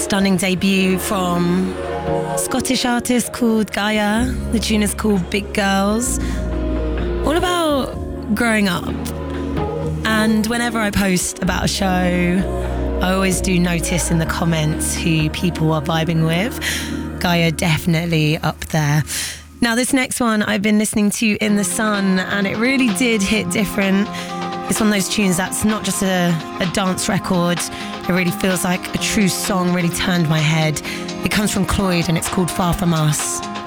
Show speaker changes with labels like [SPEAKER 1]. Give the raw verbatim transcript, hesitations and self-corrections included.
[SPEAKER 1] stunning debut from Scottish artist called Gaia. The tune is called Big Girls. All about growing up. And whenever I post about a show, I always do notice in the comments who people are vibing with. Gaia definitely up there. Now this next one I've been listening to in the sun, and it really did hit different. It's one of those tunes that's not just a, a dance record. It really feels like a true song, really turned my head. It comes from Cloyd and it's called Far From Us.